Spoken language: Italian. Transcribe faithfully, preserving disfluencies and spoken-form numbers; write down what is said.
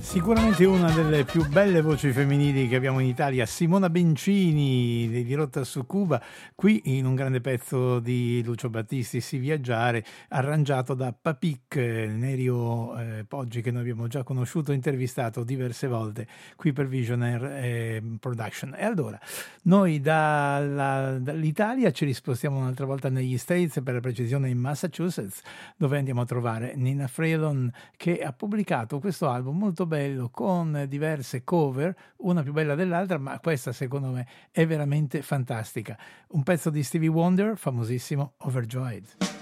Sicuramente una delle più belle voci femminili che abbiamo in Italia, Simona Bencini di Rotta su Cuba, qui in un grande pezzo di Lucio Battisti, Si viaggiare, arrangiato da Papik, Nerio eh, Poggi, che noi abbiamo già conosciuto e intervistato diverse volte qui per Visionaire eh, Production. E allora, noi dalla, dall'Italia ci rispostiamo un'altra volta negli States, per la precisione in Massachusetts, dove andiamo a trovare Nina Freelon, che ha pubblicato questo album molto bello con diverse cover, una più bella dell'altra, ma questa secondo me è veramente fantastica. Un pezzo di Stevie Wonder, famosissimo, Overjoyed.